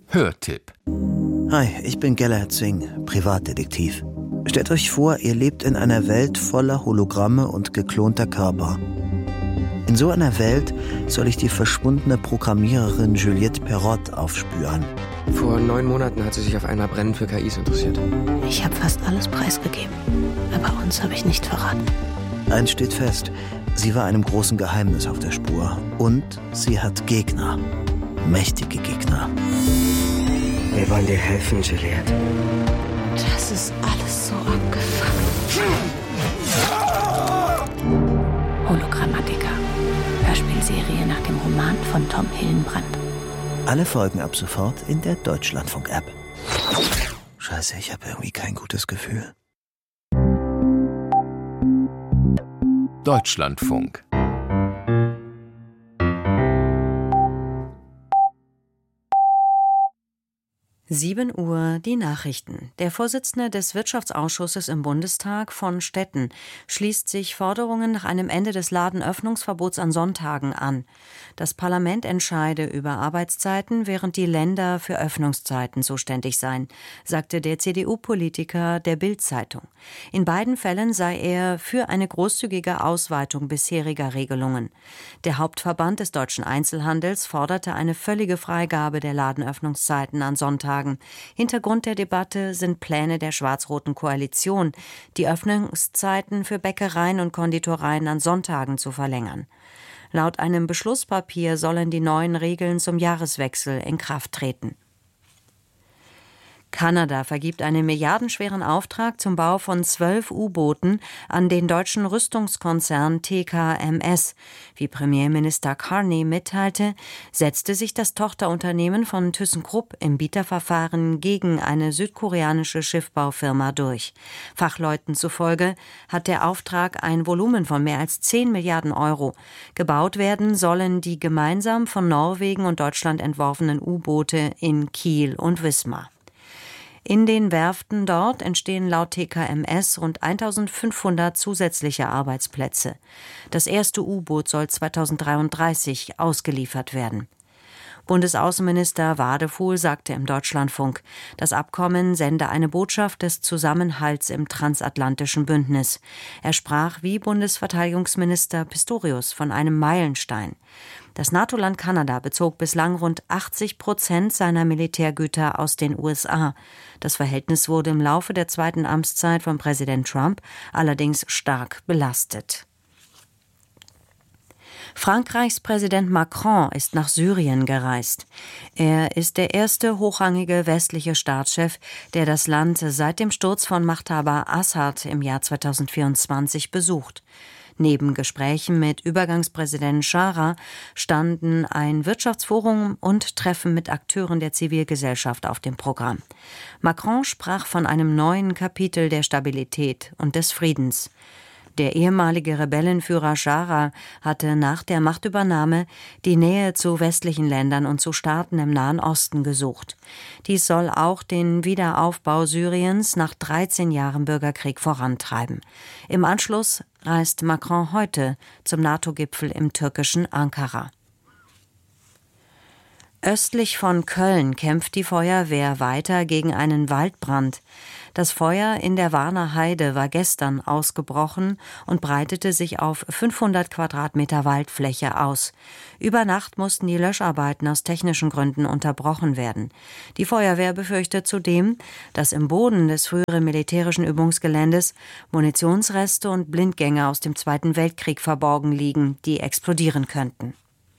Hörtipp. Hi, ich bin Gellert Singh, Privatdetektiv. Stellt euch vor, ihr lebt in einer Welt voller Hologramme und geklonter Körper. In so einer Welt soll ich die verschwundene Programmiererin Juliette Perrott aufspüren. Vor 9 Monaten hat sie sich auf einmal brennend für KIs interessiert. Ich habe fast alles preisgegeben, aber uns habe ich nicht verraten. Eins steht fest, sie war einem großen Geheimnis auf der Spur. Und sie hat Gegner. Mächtige Gegner. Wir wollen dir helfen, Juliette. Das ist alles so abgefuckt. Hologrammatika. Hörspielserie nach dem Roman von Tom Hillenbrand. Alle Folgen ab sofort in der Deutschlandfunk-App. Scheiße, ich habe irgendwie kein gutes Gefühl. Deutschlandfunk. 7 Uhr, die Nachrichten. Der Vorsitzende des Wirtschaftsausschusses im Bundestag von Stetten schließt sich Forderungen nach einem Ende des Ladenöffnungsverbots an Sonntagen an. Das Parlament entscheide über Arbeitszeiten, während die Länder für Öffnungszeiten zuständig seien, sagte der CDU-Politiker der Bild-Zeitung. In beiden Fällen sei er für eine großzügige Ausweitung bisheriger Regelungen. Der Hauptverband des deutschen Einzelhandels forderte eine völlige Freigabe der Ladenöffnungszeiten an Sonntagen. Hintergrund der Debatte sind Pläne der schwarz-roten Koalition, die Öffnungszeiten für Bäckereien und Konditoreien an Sonntagen zu verlängern. Laut einem Beschlusspapier sollen die neuen Regeln zum Jahreswechsel in Kraft treten. Kanada vergibt einen milliardenschweren Auftrag zum Bau von 12 U-Booten an den deutschen Rüstungskonzern TKMS. Wie Premierminister Carney mitteilte, setzte sich das Tochterunternehmen von ThyssenKrupp im Bieterverfahren gegen eine südkoreanische Schiffbaufirma durch. Fachleuten zufolge hat der Auftrag ein Volumen von mehr als 10 Milliarden Euro. Gebaut werden sollen die gemeinsam von Norwegen und Deutschland entworfenen U-Boote in Kiel und Wismar. In den Werften dort entstehen laut TKMS rund 1.500 zusätzliche Arbeitsplätze. Das erste U-Boot soll 2033 ausgeliefert werden. Bundesaußenminister Wadefuhl sagte im Deutschlandfunk, das Abkommen sende eine Botschaft des Zusammenhalts im transatlantischen Bündnis. Er sprach wie Bundesverteidigungsminister Pistorius von einem Meilenstein. Das NATO-Land Kanada bezog bislang rund 80% seiner Militärgüter aus den USA. Das Verhältnis wurde im Laufe der zweiten Amtszeit von Präsident Trump allerdings stark belastet. Frankreichs Präsident Macron ist nach Syrien gereist. Er ist der erste hochrangige westliche Staatschef, der das Land seit dem Sturz von Machthaber Assad im Jahr 2024 besucht. Neben Gesprächen mit Übergangspräsident Chara standen ein Wirtschaftsforum und Treffen mit Akteuren der Zivilgesellschaft auf dem Programm. Macron sprach von einem neuen Kapitel der Stabilität und des Friedens. Der ehemalige Rebellenführer Chara hatte nach der Machtübernahme die Nähe zu westlichen Ländern und zu Staaten im Nahen Osten gesucht. Dies soll auch den Wiederaufbau Syriens nach 13 Jahren Bürgerkrieg vorantreiben. Im Anschluss reist Macron heute zum NATO-Gipfel im türkischen Ankara. Östlich von Köln kämpft die Feuerwehr weiter gegen einen Waldbrand. Das Feuer in der Warner Heide war gestern ausgebrochen und breitete sich auf 500 Quadratmeter Waldfläche aus. Über Nacht mussten die Löscharbeiten aus technischen Gründen unterbrochen werden. Die Feuerwehr befürchtet zudem, dass im Boden des früheren militärischen Übungsgeländes Munitionsreste und Blindgänge aus dem Zweiten Weltkrieg verborgen liegen, die explodieren könnten.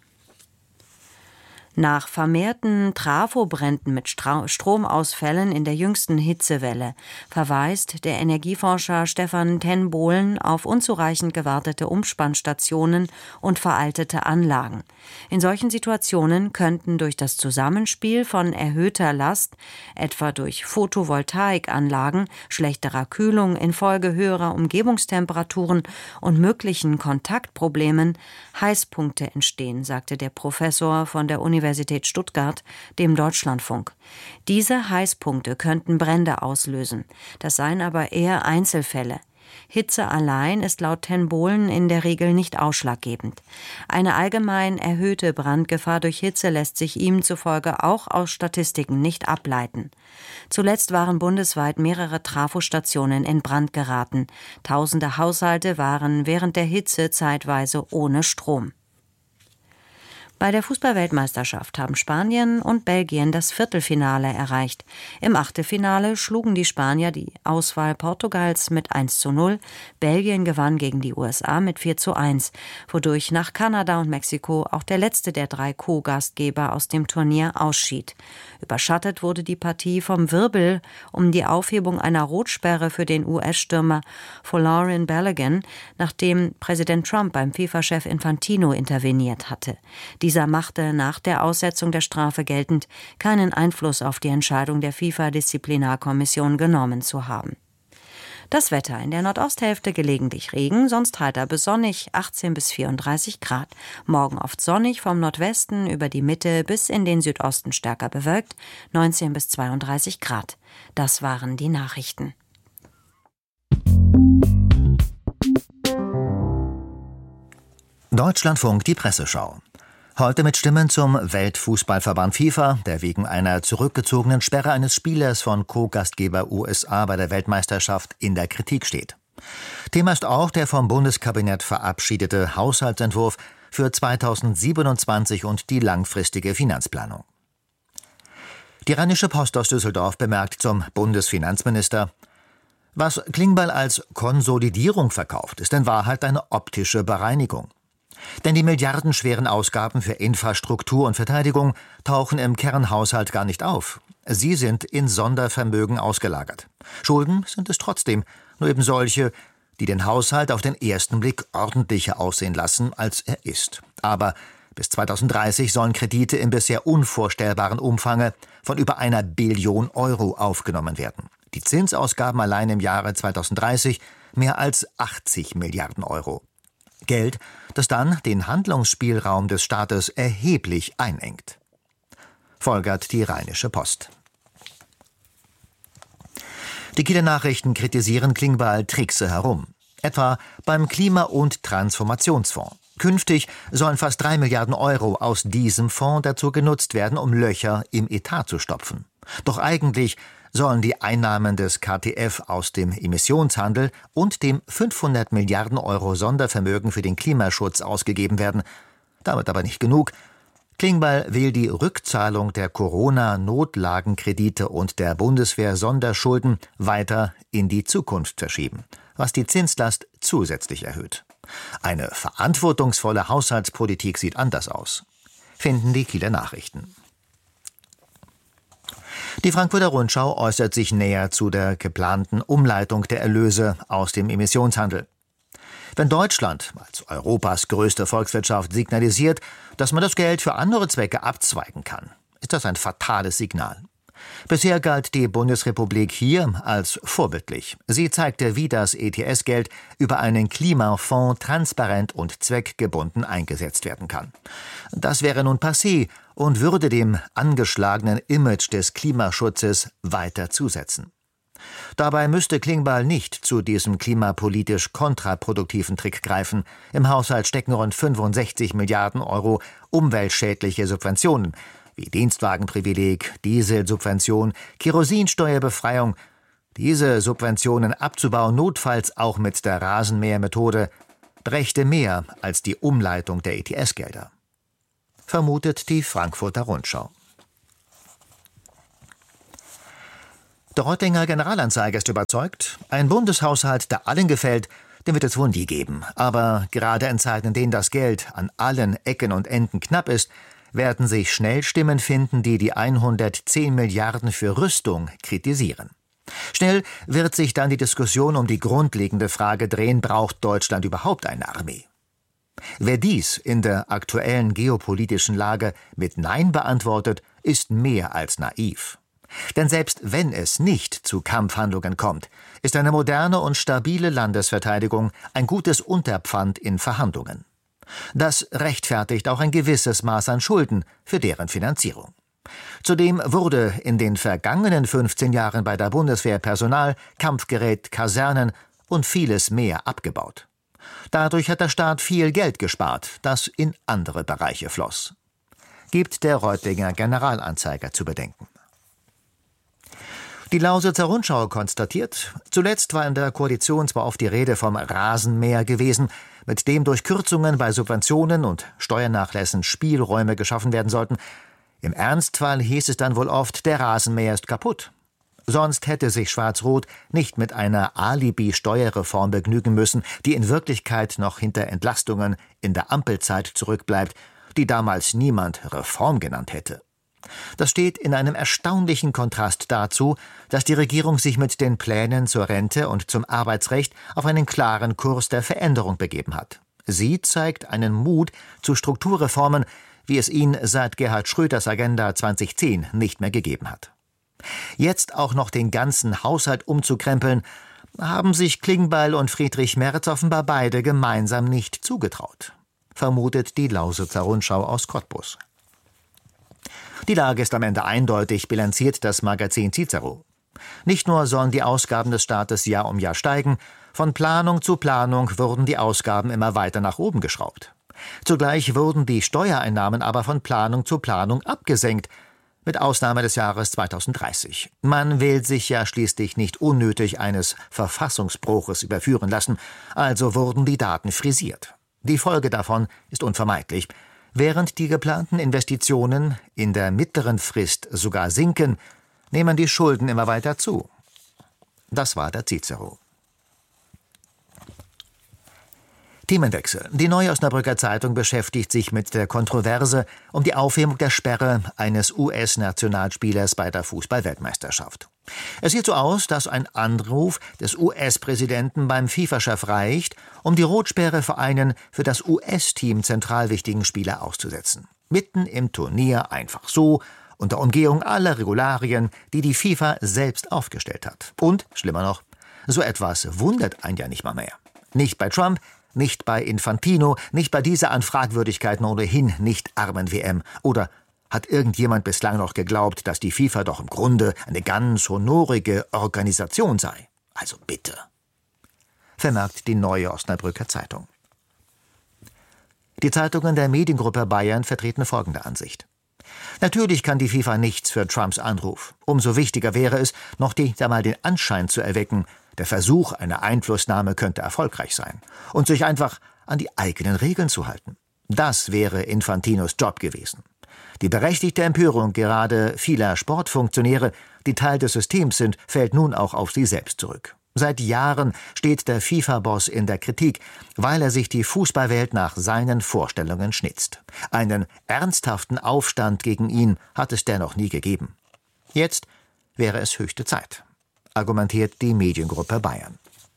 Nach vermehrten Trafobränden mit Stromausfällen in der jüngsten Hitzewelle verweist der Energieforscher Stefan ten Bohlen auf unzureichend gewartete Umspannstationen und veraltete Anlagen. In solchen Situationen könnten durch das Zusammenspiel von erhöhter Last, etwa durch Photovoltaikanlagen, schlechterer Kühlung infolge höherer Umgebungstemperaturen und möglichen Kontaktproblemen Heißpunkte entstehen, sagte der Professor von der Universität Stuttgart dem Deutschlandfunk. Diese Heißpunkte könnten Brände auslösen. Das seien aber eher Einzelfälle. Hitze allein ist laut Ten Bohlen in der Regel nicht ausschlaggebend. Eine allgemein erhöhte Brandgefahr durch Hitze lässt sich ihm zufolge auch aus Statistiken nicht ableiten. Zuletzt waren bundesweit mehrere Trafostationen in Brand geraten. Tausende Haushalte waren während der Hitze zeitweise ohne Strom. Bei der Fußball-Weltmeisterschaft haben Spanien und Belgien das Viertelfinale erreicht. Im Achtelfinale schlugen die Spanier die Auswahl Portugals mit 1:0. Belgien gewann gegen die USA mit 4:1, wodurch nach Kanada und Mexiko auch der letzte der 3 Co-Gastgeber aus dem Turnier ausschied. Überschattet wurde die Partie vom Wirbel um die Aufhebung einer Rotsperre für den US-Stürmer Folarin Balogun, nachdem Präsident Trump beim FIFA-Chef Infantino interveniert hatte. Dieser machte nach der Aussetzung der Strafe geltend, keinen Einfluss auf die Entscheidung der FIFA-Disziplinarkommission genommen zu haben. Das Wetter: in der Nordosthälfte gelegentlich Regen, sonst heiter bis sonnig, 18 bis 34 Grad. Morgen oft sonnig, vom Nordwesten über die Mitte bis in den Südosten stärker bewölkt, 19 bis 32 Grad. Das waren die Nachrichten. Deutschlandfunk, die Presseschau. Heute mit Stimmen zum Weltfußballverband FIFA, der wegen einer zurückgezogenen Sperre eines Spielers von Co-Gastgeber USA bei der Weltmeisterschaft in der Kritik steht. Thema ist auch der vom Bundeskabinett verabschiedete Haushaltsentwurf für 2027 und die langfristige Finanzplanung. Die Rheinische Post aus Düsseldorf bemerkt zum Bundesfinanzminister: Was Klingbeil als Konsolidierung verkauft, ist in Wahrheit eine optische Bereinigung. Denn die milliardenschweren Ausgaben für Infrastruktur und Verteidigung tauchen im Kernhaushalt gar nicht auf. Sie sind in Sondervermögen ausgelagert. Schulden sind es trotzdem, nur eben solche, die den Haushalt auf den ersten Blick ordentlicher aussehen lassen, als er ist. Aber bis 2030 sollen Kredite im bisher unvorstellbaren Umfange von über 1 Billion Euro aufgenommen werden. Die Zinsausgaben allein im Jahre 2030 mehr als 80 Milliarden Euro. Geld, das dann den Handlungsspielraum des Staates erheblich einengt. Folgert die Rheinische Post. Die Kieler Nachrichten kritisieren Klingbeil Trickse herum. Etwa beim Klima- und Transformationsfonds. Künftig sollen fast 3 Milliarden Euro aus diesem Fonds dazu genutzt werden, um Löcher im Etat zu stopfen. Doch eigentlich sollen die Einnahmen des KTF aus dem Emissionshandel und dem 500 Milliarden Euro Sondervermögen für den Klimaschutz ausgegeben werden. Damit aber nicht genug. Klingbeil will die Rückzahlung der Corona-Notlagenkredite und der Bundeswehr-Sonderschulden weiter in die Zukunft verschieben, was die Zinslast zusätzlich erhöht. Eine verantwortungsvolle Haushaltspolitik sieht anders aus, finden die Kieler Nachrichten. Die Frankfurter Rundschau äußert sich näher zu der geplanten Umleitung der Erlöse aus dem Emissionshandel. Wenn Deutschland als Europas größte Volkswirtschaft signalisiert, dass man das Geld für andere Zwecke abzweigen kann, ist das ein fatales Signal. Bisher galt die Bundesrepublik hier als vorbildlich. Sie zeigte, wie das ETS-Geld über einen Klimafonds transparent und zweckgebunden eingesetzt werden kann. Das wäre nun passé und würde dem angeschlagenen Image des Klimaschutzes weiter zusetzen. Dabei müsste Klingbeil nicht zu diesem klimapolitisch kontraproduktiven Trick greifen. Im Haushalt stecken rund 65 Milliarden Euro umweltschädliche Subventionen, wie Dienstwagenprivileg, Dieselsubvention, Kerosinsteuerbefreiung. Diese Subventionen abzubauen, notfalls auch mit der Rasenmähermethode, brächte mehr als die Umleitung der ETS-Gelder. Vermutet die Frankfurter Rundschau. Der Reutinger Generalanzeiger ist überzeugt, ein Bundeshaushalt, der allen gefällt, den wird es wohl nie geben. Aber gerade in Zeiten, in denen das Geld an allen Ecken und Enden knapp ist, werden sich schnell Stimmen finden, die die 110 Milliarden für Rüstung kritisieren. Schnell wird sich dann die Diskussion um die grundlegende Frage drehen, braucht Deutschland überhaupt eine Armee? Wer dies in der aktuellen geopolitischen Lage mit Nein beantwortet, ist mehr als naiv. Denn selbst wenn es nicht zu Kampfhandlungen kommt, ist eine moderne und stabile Landesverteidigung ein gutes Unterpfand in Verhandlungen. Das rechtfertigt auch ein gewisses Maß an Schulden für deren Finanzierung. Zudem wurde in den vergangenen 15 Jahren bei der Bundeswehr Personal, Kampfgerät, Kasernen und vieles mehr abgebaut. Dadurch hat der Staat viel Geld gespart, das in andere Bereiche floss. Gibt der Reutlinger Generalanzeiger zu bedenken. Die Lausitzer Rundschau konstatiert, zuletzt war in der Koalition zwar oft die Rede vom Rasenmäher gewesen, mit dem durch Kürzungen bei Subventionen und Steuernachlässen Spielräume geschaffen werden sollten. Im Ernstfall hieß es dann wohl oft, der Rasenmäher ist kaputt. Sonst hätte sich Schwarz-Rot nicht mit einer Alibi-Steuerreform begnügen müssen, die in Wirklichkeit noch hinter Entlastungen in der Ampelzeit zurückbleibt, die damals niemand Reform genannt hätte. Das steht in einem erstaunlichen Kontrast dazu, dass die Regierung sich mit den Plänen zur Rente und zum Arbeitsrecht auf einen klaren Kurs der Veränderung begeben hat. Sie zeigt einen Mut zu Strukturreformen, wie es ihn seit Gerhard Schröders Agenda 2010 nicht mehr gegeben hat. Jetzt auch noch den ganzen Haushalt umzukrempeln, haben sich Klingbeil und Friedrich Merz offenbar beide gemeinsam nicht zugetraut, vermutet die Lausitzer Rundschau aus Cottbus. Die Lage ist am Ende eindeutig, bilanziert das Magazin Cicero. Nicht nur sollen die Ausgaben des Staates Jahr um Jahr steigen, von Planung zu Planung wurden die Ausgaben immer weiter nach oben geschraubt. Zugleich wurden die Steuereinnahmen aber von Planung zu Planung abgesenkt, mit Ausnahme des Jahres 2030. Man will sich ja schließlich nicht unnötig eines Verfassungsbruches überführen lassen, also wurden die Daten frisiert. Die Folge davon ist unvermeidlich. Während die geplanten Investitionen in der mittleren Frist sogar sinken, nehmen die Schulden immer weiter zu. Das war der Cicero. Themenwechsel. Die Neue Osnabrücker Zeitung beschäftigt sich mit der Kontroverse um die Aufhebung der Sperre eines US-Nationalspielers bei der Fußball-Weltmeisterschaft. Es sieht so aus, dass ein Anruf des US-Präsidenten beim FIFA-Chef reicht, um die Rotsperre für einen für das US-Team zentral wichtigen Spieler auszusetzen. Mitten im Turnier einfach so, unter Umgehung aller Regularien, die die FIFA selbst aufgestellt hat. Und, schlimmer noch, so etwas wundert einen ja nicht mal mehr. Nicht bei Trump, nicht bei Infantino, nicht bei dieser an Fragwürdigkeiten ohnehin nicht armen WM. Oder hat irgendjemand bislang noch geglaubt, dass die FIFA doch im Grunde eine ganz honorige Organisation sei? Also bitte. Vermerkt die Neue Osnabrücker Zeitung. Die Zeitungen der Mediengruppe Bayern vertreten folgende Ansicht. Natürlich kann die FIFA nichts für Trumps Anruf. Umso wichtiger wäre es, noch einmal den Anschein zu erwecken, der Versuch einer Einflussnahme könnte erfolgreich sein und sich einfach an die eigenen Regeln zu halten. Das wäre Infantinos Job gewesen. Die berechtigte Empörung gerade vieler Sportfunktionäre, die Teil des Systems sind, fällt nun auch auf sie selbst zurück. Seit Jahren steht der FIFA-Boss in der Kritik, weil er sich die Fußballwelt nach seinen Vorstellungen schnitzt. Einen ernsthaften Aufstand gegen ihn hat es dennoch nie gegeben. Jetzt wäre es höchste Zeit, argumentiert die Mediengruppe Bayern.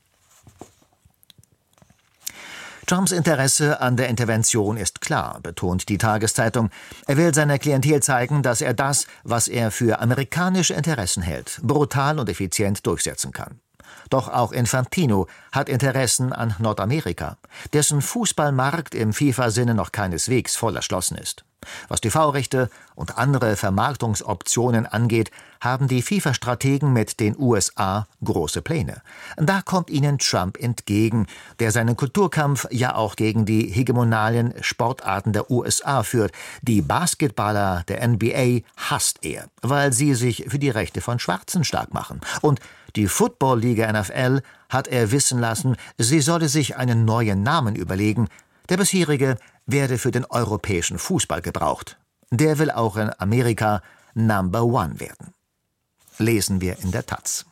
Trumps Interesse an der Intervention ist klar, betont die Tageszeitung. Er will seiner Klientel zeigen, dass er das, was er für amerikanische Interessen hält, brutal und effizient durchsetzen kann. Doch auch Infantino hat Interessen an Nordamerika, dessen Fußballmarkt im FIFA-Sinne noch keineswegs voll erschlossen ist. Was TV-Rechte und andere Vermarktungsoptionen angeht, haben die FIFA-Strategen mit den USA große Pläne. Da kommt ihnen Trump entgegen, der seinen Kulturkampf ja auch gegen die hegemonalen Sportarten der USA führt. Die Basketballer der NBA hasst er, weil sie sich für die Rechte von Schwarzen stark machen. Und die Football-Liga NFL hat er wissen lassen, sie solle sich einen neuen Namen überlegen. Der bisherige werde für den europäischen Fußball gebraucht. Der will auch in Amerika Number One werden. Lesen wir in der Taz.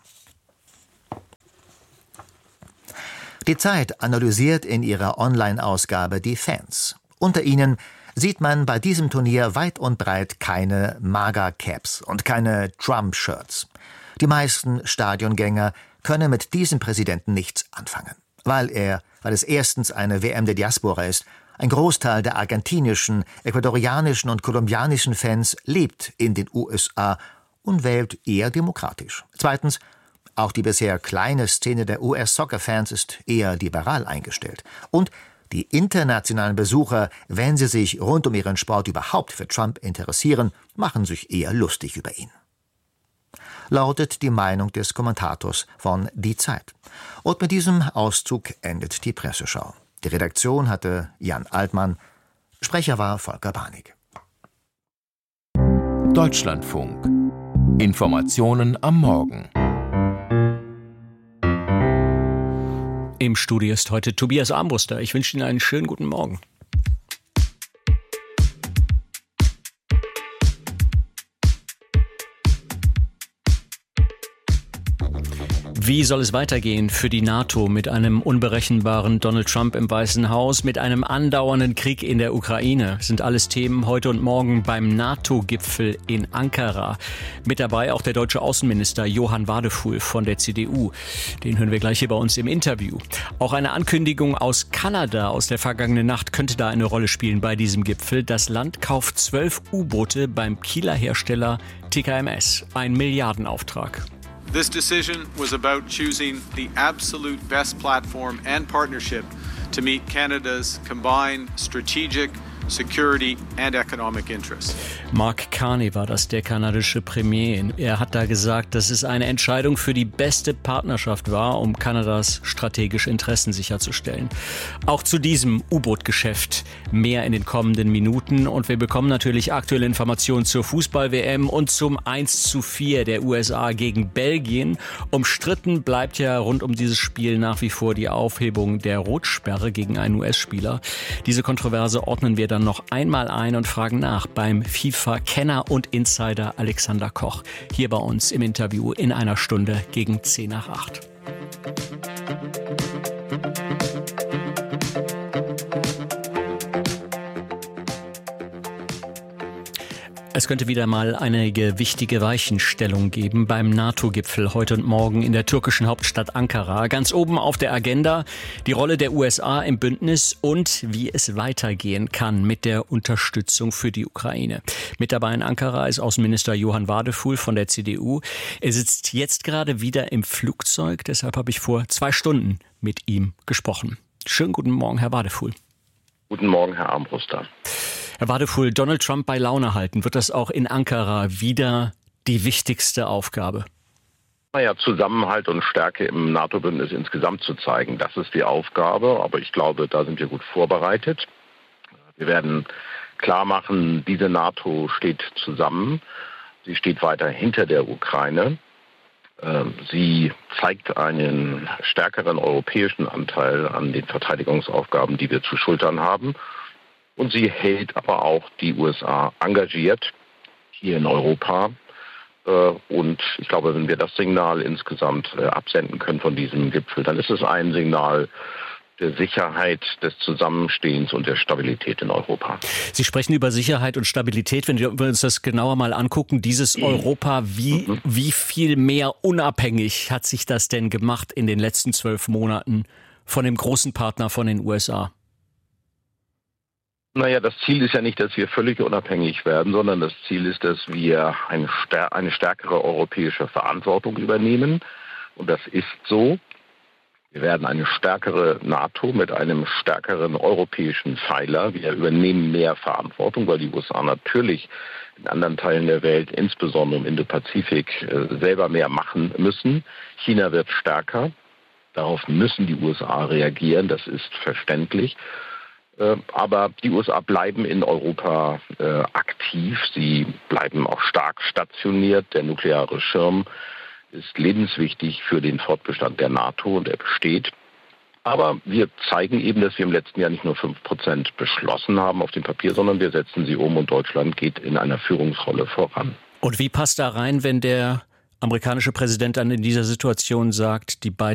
Die Zeit analysiert in ihrer Online-Ausgabe die Fans. Unter ihnen sieht man bei diesem Turnier weit und breit keine MAGA-Caps und keine Trump-Shirts. Die meisten Stadiongänger können mit diesem Präsidenten nichts anfangen, weil es erstens eine WM der Diaspora ist. Ein Großteil der argentinischen, ecuadorianischen und kolumbianischen Fans lebt in den USA und wählt eher demokratisch. Zweitens, auch die bisher kleine Szene der US-Soccer-Fans ist eher liberal eingestellt. Und die internationalen Besucher, wenn sie sich rund um ihren Sport überhaupt für Trump interessieren, machen sich eher lustig über ihn. lautet die Meinung des Kommentators von Die Zeit. Und mit diesem Auszug endet die Presseschau. Die Redaktion hatte Jan Altmann, Sprecher war Volker Barnig. Deutschlandfunk. Informationen am Morgen. Im Studio ist heute Tobias Armbruster. Ich wünsche Ihnen einen schönen guten Morgen. Wie soll es weitergehen für die NATO mit einem unberechenbaren Donald Trump im Weißen Haus, mit einem andauernden Krieg in der Ukraine? Das sind alles Themen heute und morgen beim NATO-Gipfel in Ankara. Mit dabei auch der deutsche Außenminister Johann Wadefuhl von der CDU. Den hören wir gleich hier bei uns im Interview. Auch eine Ankündigung aus Kanada aus der vergangenen Nacht könnte da eine Rolle spielen bei diesem Gipfel. Das Land kauft 12 U-Boote beim Kieler Hersteller TKMS. Ein Milliardenauftrag. This decision was about choosing the absolute best platform and partnership to meet Canada's combined strategic, security and economic interests. Mark Carney war das, der kanadische Premier. Er hat da gesagt, dass es eine Entscheidung für die beste Partnerschaft war, um Kanadas strategische Interessen sicherzustellen. Auch zu diesem U-Boot-Geschäft mehr in den kommenden Minuten. Und wir bekommen natürlich aktuelle Informationen zur Fußball-WM und zum 1:4 der USA gegen Belgien. Umstritten bleibt ja rund um dieses Spiel nach wie vor die Aufhebung der Rotsperre gegen einen US-Spieler. Diese Kontroverse ordnen wir dann noch einmal ein und fragen nach beim FIFA-Kenner und Insider Alexander Koch. Hier bei uns im Interview in einer Stunde gegen 7:50. Es könnte wieder mal einige wichtige Weichenstellungen geben beim NATO-Gipfel heute und morgen in der türkischen Hauptstadt Ankara. Ganz oben auf der Agenda die Rolle der USA im Bündnis und wie es weitergehen kann mit der Unterstützung für die Ukraine. Mit dabei in Ankara ist Außenminister Johann Wadefuhl von der CDU. Er sitzt jetzt gerade wieder im Flugzeug, deshalb habe ich vor 2 Stunden mit ihm gesprochen. Schönen guten Morgen, Herr Wadefuhl. Guten Morgen, Herr Armbruster. Herr Wadefuhl, Donald Trump bei Laune halten, wird das auch in Ankara wieder die wichtigste Aufgabe? Naja, Zusammenhalt und Stärke im NATO-Bündnis insgesamt zu zeigen, das ist die Aufgabe. Aber ich glaube, da sind wir gut vorbereitet. Wir werden klar machen, diese NATO steht zusammen. Sie steht weiter hinter der Ukraine. Sie zeigt einen stärkeren europäischen Anteil an den Verteidigungsaufgaben, die wir zu schultern haben. Und sie hält aber auch die USA engagiert hier in Europa. Und ich glaube, wenn wir das Signal insgesamt absenden können von diesem Gipfel, dann ist es ein Signal der Sicherheit, des Zusammenstehens und der Stabilität in Europa. Sie sprechen über Sicherheit und Stabilität. Wenn wir uns das genauer mal angucken, dieses Europa, wie viel mehr unabhängig hat sich das denn gemacht in den letzten 12 Monaten von dem großen Partner von den USA? Naja, das Ziel ist ja nicht, dass wir völlig unabhängig werden, sondern das Ziel ist, dass wir eine stärkere europäische Verantwortung übernehmen. Und das ist so. Wir werden eine stärkere NATO mit einem stärkeren europäischen Pfeiler. Wir übernehmen mehr Verantwortung, weil die USA natürlich in anderen Teilen der Welt, insbesondere im Indo-Pazifik, selber mehr machen müssen. China wird stärker. Darauf müssen die USA reagieren. Das ist verständlich. Aber die USA bleiben in Europa aktiv. Sie bleiben auch stark stationiert. Der nukleare Schirm ist lebenswichtig für den Fortbestand der NATO und er besteht. Aber wir zeigen eben, dass wir im letzten Jahr nicht nur 5% beschlossen haben auf dem Papier, sondern wir setzen sie um und Deutschland geht in einer Führungsrolle voran. Und wie passt da rein, wenn der amerikanische Präsident dann in dieser Situation sagt, die beiden